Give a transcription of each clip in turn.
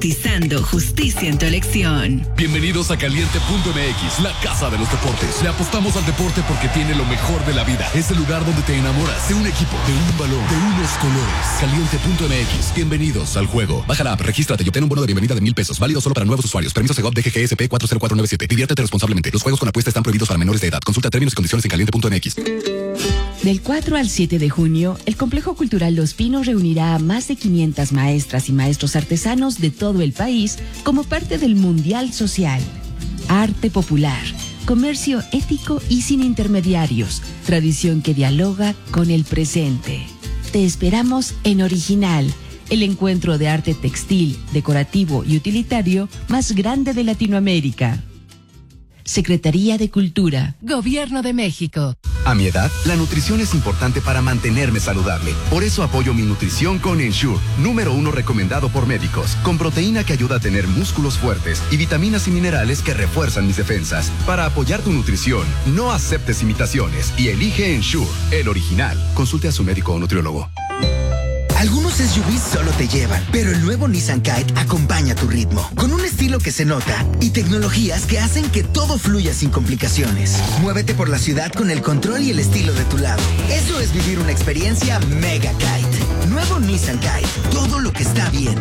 garantizando justicia en tu elección. Bienvenidos a Caliente.mx, la casa de los deportes. Le apostamos al deporte porque tiene lo mejor de la vida. Es el lugar donde te enamoras de un equipo, de un balón, de unos colores. Caliente.mx. Bienvenidos al juego. Baja la app, regístrate y obtén un bono de bienvenida de $1,000. Válido solo para nuevos usuarios. Permiso Segov DGGSP 40497. Diviértete responsablemente. Los juegos con apuesta están prohibidos para menores de edad. Consulta términos y condiciones en Caliente.mx. Del 4 al 7 de junio, el Complejo Cultural Los Pinos reunirá a más de 500 maestras y maestros artesanos de todo el país como parte del Mundial Social. Arte popular, comercio ético y sin intermediarios, tradición que dialoga con el presente. Te esperamos en Original, el encuentro de arte textil, decorativo y utilitario más grande de Latinoamérica. Secretaría de Cultura, Gobierno de México. A mi edad, la nutrición es importante para mantenerme saludable. Por eso apoyo mi nutrición con Ensure, número 1 recomendado por médicos, con proteína que ayuda a tener músculos fuertes y vitaminas y minerales que refuerzan mis defensas. Para apoyar tu nutrición, no aceptes imitaciones y elige Ensure, el original. Consulte a su médico o nutriólogo. Algunos SUVs solo te llevan, pero el nuevo Nissan Kite acompaña tu ritmo, con un estilo que se nota y tecnologías que hacen que todo fluya sin complicaciones. Muévete por la ciudad con el control y el estilo de tu lado. Eso es vivir una experiencia Mega Kite. Nuevo Nissan Kite, todo lo que está bien.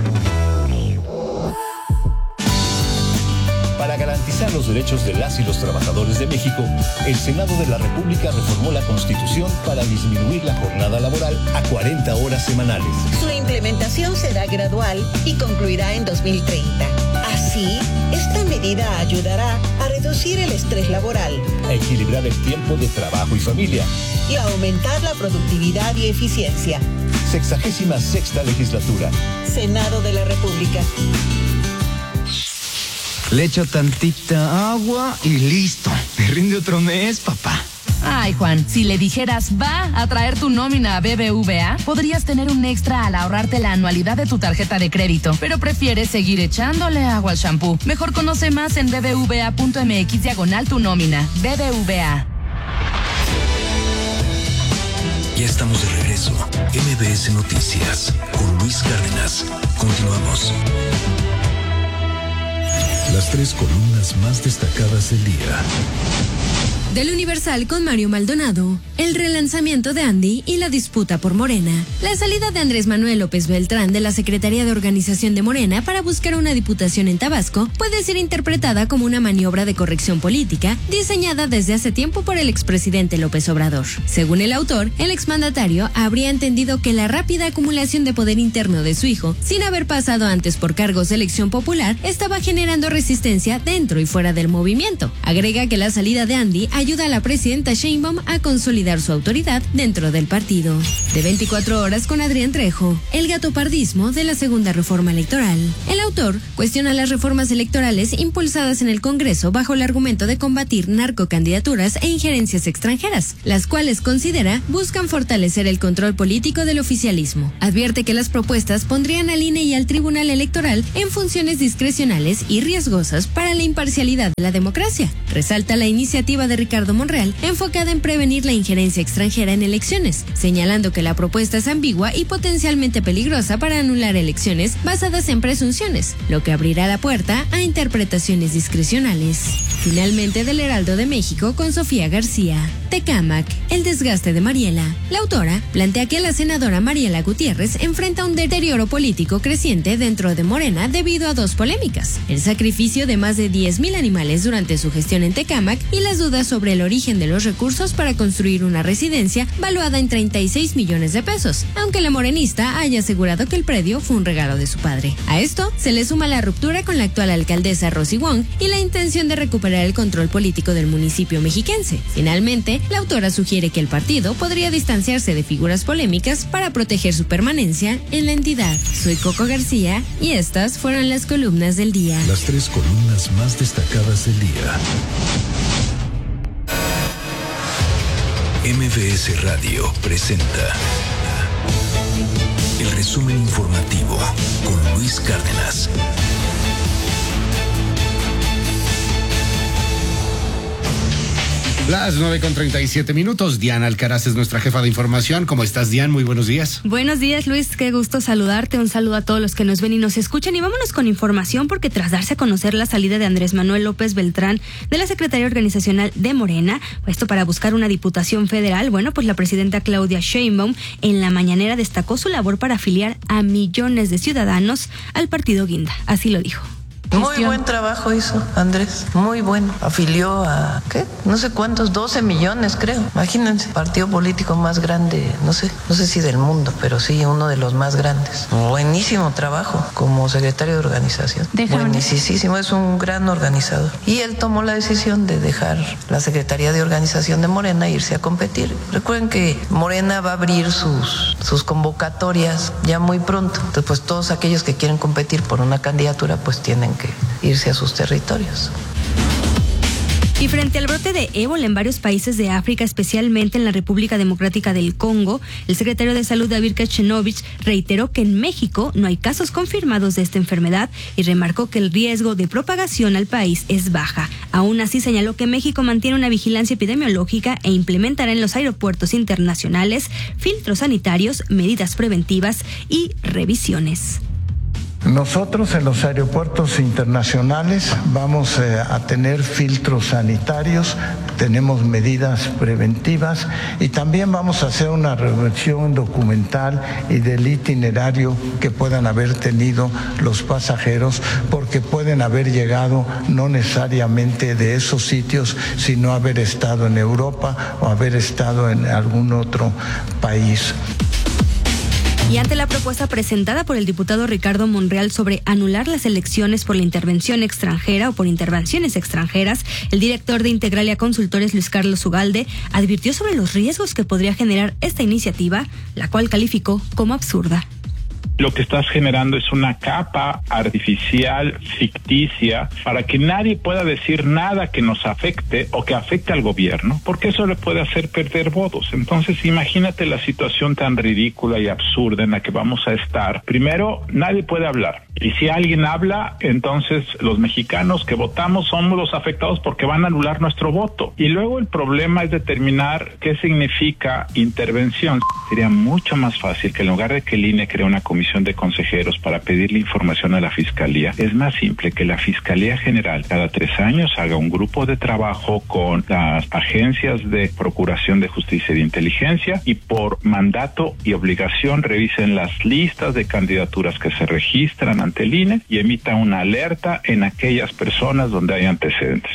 Para garantizar los derechos de las y los trabajadores de México, el Senado de la República reformó la Constitución para disminuir la jornada laboral a 40 horas semanales. Su implementación será gradual y concluirá en 2030. Así, esta medida ayudará a reducir el estrés laboral, a equilibrar el tiempo de trabajo y familia y a aumentar la productividad y eficiencia. 66ª legislatura. Senado de la República. Le echo tantita agua y listo. Me rinde otro mes, papá. Ay, Juan, si le dijeras va a traer tu nómina a BBVA, podrías tener un extra al ahorrarte la anualidad de tu tarjeta de crédito, pero prefieres seguir echándole agua al shampoo. Mejor conoce más en bbva.mx/tu nómina. BBVA. Ya estamos de regreso. MBS Noticias con Luis Cárdenas. Continuamos. Las 3 columnas más destacadas del día. Del Universal con Mario Maldonado, el relanzamiento de Andy y la disputa por Morena. La salida de Andrés Manuel López Beltrán de la Secretaría de Organización de Morena para buscar una diputación en Tabasco puede ser interpretada como una maniobra de corrección política diseñada desde hace tiempo por el expresidente López Obrador. Según el autor, el exmandatario habría entendido que la rápida acumulación de poder interno de su hijo, sin haber pasado antes por cargos de elección popular, estaba generando resistencia dentro y fuera del movimiento. Agrega que la salida de Andy ayuda a la presidenta Sheinbaum a consolidar su autoridad dentro del partido. De 24 horas con Adrián Trejo, el gatopardismo de la segunda reforma electoral. El autor cuestiona las reformas electorales impulsadas en el Congreso bajo el argumento de combatir narcocandidaturas e injerencias extranjeras, las cuales considera buscan fortalecer el control político del oficialismo. Advierte que las propuestas pondrían al INE y al Tribunal Electoral en funciones discrecionales y riesgosas para la imparcialidad de la democracia. Resalta la iniciativa de Ricardo Monreal, enfocada en prevenir la injerencia extranjera en elecciones, señalando que la propuesta es ambigua y potencialmente peligrosa para anular elecciones basadas en presunciones, lo que abrirá la puerta a interpretaciones discrecionales. Finalmente, del Heraldo de México con Sofía García. Tecámac, el desgaste de Mariela. La autora plantea que la senadora Mariela Gutiérrez enfrenta un deterioro político creciente dentro de Morena debido a 2 polémicas: el sacrificio de más de 10,000 animales durante su gestión en Tecámac y las dudas sobre el origen de los recursos para construir una residencia valuada en 36 millones de pesos, aunque la morenista haya asegurado que el predio fue un regalo de su padre. A esto se le suma la ruptura con la actual alcaldesa Rosy Wong y la intención de recuperar el control político del municipio mexiquense. Finalmente, la autora sugiere que el partido podría distanciarse de figuras polémicas para proteger su permanencia en la entidad. Soy Coco García y estas fueron las columnas del día. Las 3 columnas más destacadas del día. MBS Radio presenta el resumen informativo con Luis Cárdenas. Las 9:37. Diana Alcaraz es nuestra jefa de información. ¿Cómo estás, Diana? Muy buenos días. Buenos días, Luis. Qué gusto saludarte. Un saludo a todos los que nos ven y nos escuchan. Y vámonos con información, porque tras darse a conocer la salida de Andrés Manuel López Beltrán de la Secretaría Organizacional de Morena, esto para buscar una diputación federal, pues la presidenta Claudia Sheinbaum en la mañanera destacó su labor para afiliar a millones de ciudadanos al partido Guinda. Así lo dijo. Muy buen trabajo hizo Andrés, muy bueno. Afilió a, no sé cuántos, 12 millones creo. Imagínense, partido político más grande, no sé si del mundo, pero sí uno de los más grandes. Buenísimo trabajo como secretario de organización. Buenísimo, es un gran organizador. Y él tomó la decisión de dejar la Secretaría de Organización de Morena e irse a competir. Recuerden que Morena va a abrir sus convocatorias ya muy pronto. Entonces, pues todos aquellos que quieren competir por una candidatura, pues tienen que irse a sus territorios. Y frente al brote de ébola en varios países de África, especialmente en la República Democrática del Congo, el secretario de Salud, David Kachenovich, reiteró que en México no hay casos confirmados de esta enfermedad y remarcó que el riesgo de propagación al país es baja. Aún así, señaló que México mantiene una vigilancia epidemiológica e implementará en los aeropuertos internacionales filtros sanitarios, medidas preventivas y revisiones. Nosotros en los aeropuertos internacionales vamos a tener filtros sanitarios, tenemos medidas preventivas y también vamos a hacer una revisión documental y del itinerario que puedan haber tenido los pasajeros, porque pueden haber llegado no necesariamente de esos sitios, sino haber estado en Europa o haber estado en algún otro país. Y ante la propuesta presentada por el diputado Ricardo Monreal sobre anular las elecciones por la intervención extranjera o por intervenciones extranjeras, el director de Integralia Consultores, Luis Carlos Ugalde, advirtió sobre los riesgos que podría generar esta iniciativa, la cual calificó como absurda. Lo que estás generando es una capa artificial, ficticia, para que nadie pueda decir nada que nos afecte o que afecte al gobierno, porque eso le puede hacer perder votos. Entonces, imagínate la situación tan ridícula y absurda en la que vamos a estar. Primero, nadie puede hablar. Y si alguien habla, entonces los mexicanos que votamos somos los afectados porque van a anular nuestro voto. Y luego el problema es determinar qué significa intervención. Sería mucho más fácil que en lugar de que el INE cree una comisión de consejeros para pedirle información a la Fiscalía, es más simple que la Fiscalía General cada 3 años haga un grupo de trabajo con las agencias de Procuración de Justicia y de Inteligencia y por mandato y obligación revisen las listas de candidaturas que se registran ante el INE y emita una alerta en aquellas personas donde hay antecedentes.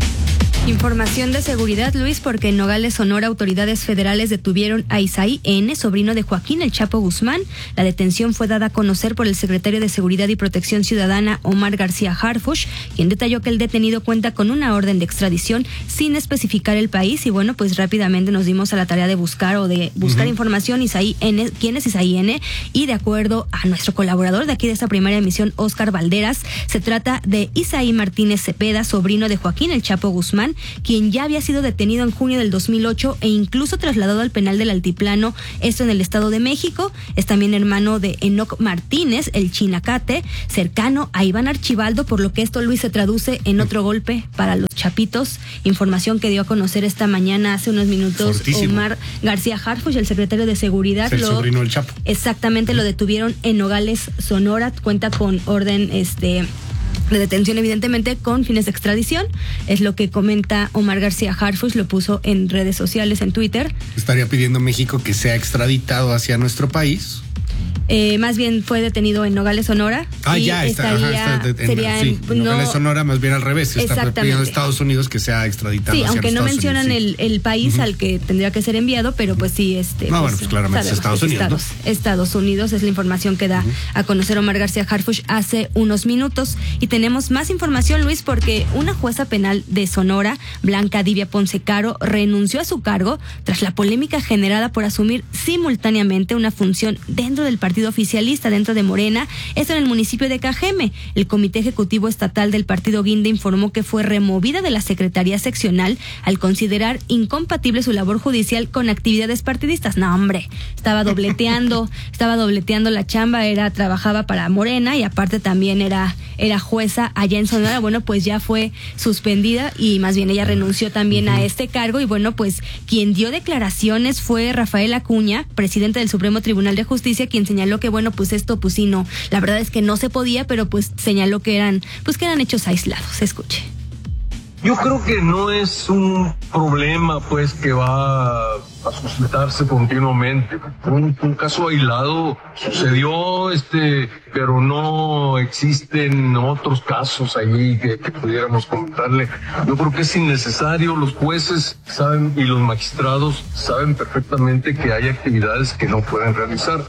Información de seguridad, Luis, porque en Nogales, Sonora, autoridades federales detuvieron a Isaí N., sobrino de Joaquín El Chapo Guzmán. La detención fue dada a conocer por el secretario de Seguridad y Protección Ciudadana, Omar García Harfuch, quien detalló que el detenido cuenta con una orden de extradición sin especificar el país. Y pues rápidamente nos dimos a la tarea de buscar información. Isaí N., ¿quién es Isaí N? Y de acuerdo a nuestro colaborador de aquí de esta primera emisión, Óscar Valderas, se trata de Isaí Martínez Cepeda, sobrino de Joaquín El Chapo Guzmán, quien ya había sido detenido en junio del 2008 e incluso trasladado al penal del Altiplano, esto en el Estado de México. Es también hermano de Enoc Martínez, el Chinacate, cercano a Iván Archibaldo, por lo que esto, Luis, se traduce en otro golpe para los chapitos. Información que dio a conocer esta mañana, hace unos minutos, fortísimo. Omar García Harfuch, el secretario de Seguridad. El sobrino del Chapo. Exactamente, lo detuvieron en Nogales, Sonora. Cuenta con orden de detención, evidentemente con fines de extradición, es lo que comenta Omar García Harfuch, lo puso en redes sociales, en Twitter. Estaría pidiendo México que sea extraditado hacia nuestro país. Más bien fue detenido en Nogales, Sonora. Nogales, Sonora, más bien al revés. Está pidiendo a Estados Unidos que sea extraditado. Sí, hacia aunque los no Estados mencionan Unidos, el país al que tendría que ser enviado, pero pues sí, claramente es Estados Unidos. Estados Unidos es la información que da a conocer Omar García Harfuch hace unos minutos. Y tenemos más información, Luis, porque una jueza penal de Sonora, Blanca Divia Ponce Caro, renunció a su cargo tras la polémica generada por asumir simultáneamente una función dentro del Partido partido oficialista dentro de Morena, esto en el municipio de Cajeme. El Comité Ejecutivo Estatal del Partido Guinda informó que fue removida de la Secretaría Seccional al considerar incompatible su labor judicial con actividades partidistas. No, hombre, estaba dobleteando la chamba, trabajaba para Morena y aparte también era jueza allá en Sonora. Bueno, pues ya fue suspendida y más bien ella renunció también a este cargo. Y bueno, pues quien dio declaraciones fue Rafael Acuña, presidente del Supremo Tribunal de Justicia, quien señaló que bueno, pues esto pues sí, no, la verdad es que no se podía, pero pues señaló que eran hechos aislados. Escuche. Yo creo que no es un problema pues que va a suscitarse continuamente. Un caso aislado sucedió, pero no existen otros casos ahí que pudiéramos comentarle. Yo creo que es innecesario. Los jueces saben y los magistrados saben perfectamente que hay actividades que no pueden realizar.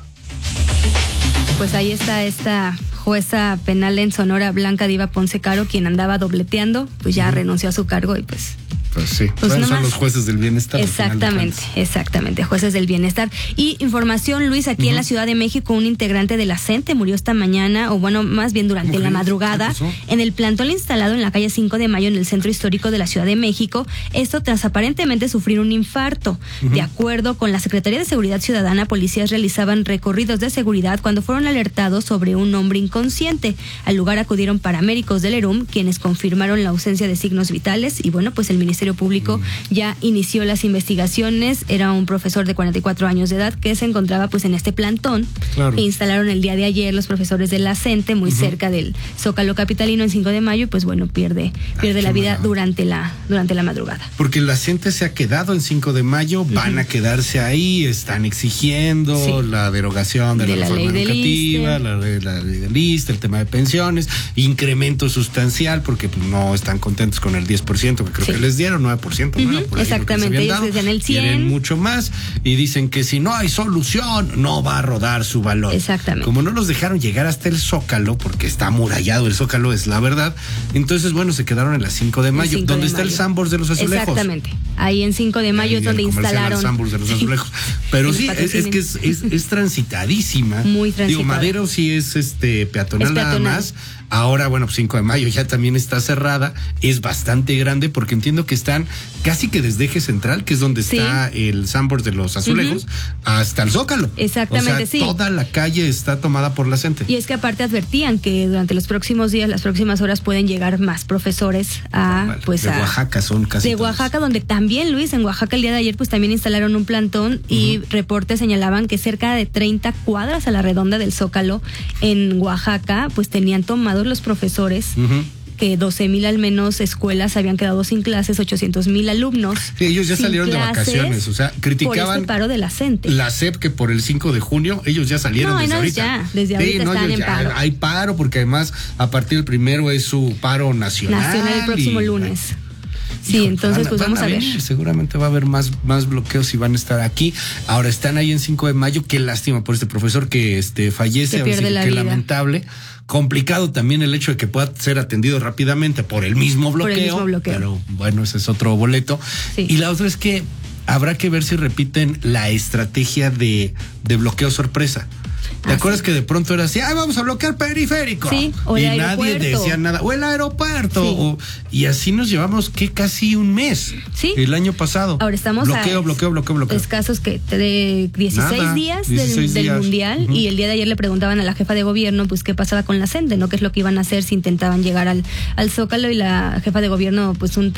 Pues ahí está esta jueza penal en Sonora, Blanca Diva Ponce Caro, quien andaba dobleteando, pues ya renunció a su cargo y pues sí, son los jueces del bienestar. Exactamente, jueces del bienestar. Y información, Luis, aquí en la Ciudad de México, un integrante de la CENTE murió esta mañana, o bueno, más bien durante la madrugada, en el plantón instalado en la calle 5 de Mayo, en el centro histórico de la Ciudad de México. Esto tras aparentemente sufrir un infarto. De acuerdo con la Secretaría de Seguridad Ciudadana, policías realizaban recorridos de seguridad cuando fueron alertados sobre un hombre inconsciente. Al lugar acudieron paramédicos del ERUM, quienes confirmaron la ausencia de signos vitales y bueno, pues el Ministerio Público ya inició las investigaciones. Era un profesor de 44 años de edad que se encontraba pues en este plantón que instalaron el día de ayer los profesores de la CENTE muy cerca del Zócalo capitalino en 5 de mayo y pues bueno, pierde la vida durante la madrugada. Porque la CENTE se ha quedado en 5 de mayo, van a quedarse ahí, están exigiendo la derogación de la reforma educativa, la ley del ISSSTE, el tema de pensiones, incremento sustancial porque no están contentos con el 10% que creo que les dieron, 9%, ¿no? Por exactamente, ellos decían el 100. Quieren mucho más y dicen que si no hay solución, no va a rodar su balón. Exactamente. Como no los dejaron llegar hasta el Zócalo, porque está amurallado el Zócalo, es la verdad, entonces bueno, se quedaron en la 5 de mayo, donde está el Sanborns de los Azulejos. Exactamente, ahí en 5 de mayo es donde instalaron. Sanborns de los Azulejos. Pero sí, es que es transitadísima. Muy transitada. Digo, Madero sí es peatonal nada más. Ahora, bueno, 5 de mayo ya también está cerrada, es bastante grande porque entiendo que están casi que desde Eje Central, que es donde está el Sanborns de los Azulejos, hasta el Zócalo. Exactamente, o sea, toda la calle está tomada por la CENTE. Y es que aparte advertían que durante los próximos días, las próximas horas pueden llegar más profesores de Oaxaca son casi de todos. Oaxaca, donde también, Luis, en Oaxaca el día de ayer pues también instalaron un plantón y reportes señalaban que cerca de 30 cuadras a la redonda del Zócalo en Oaxaca pues tenían tomado los profesores, que 12,000 al menos escuelas habían quedado sin clases, 800,000 alumnos. Sí, ellos ya salieron de vacaciones, o sea, criticaban por este paro de la CENTE. La SEP que por el 5 de junio ellos ya salieron desde ahorita. Desde ahorita están en paro. Hay paro porque además a partir del 1 es su paro nacional. El próximo lunes. Sí, entonces pues vamos a ver. Seguramente va a haber más bloqueos y van a estar aquí. Ahora están ahí en 5 de mayo, qué lástima por este profesor que fallece, qué lamentable. Complicado también el hecho de que pueda ser atendido rápidamente por el mismo bloqueo. Pero bueno, ese es otro boleto. Sí. Y la otra es que habrá que ver si repiten la estrategia de bloqueo sorpresa. ¿Te acuerdas que de pronto era así? Vamos a bloquear periférico. Sí, o y el nadie decía nada. O el aeropuerto. Sí. Y así nos llevamos casi un mes. Sí. El año pasado. Ahora estamos bloqueo. Escasos que de 16 días del Mundial. Y el día de ayer le preguntaban a la jefa de gobierno pues qué pasaba con la CENTE, ¿no? ¿Qué es lo que iban a hacer si intentaban llegar al Zócalo? Y la jefa de gobierno pues un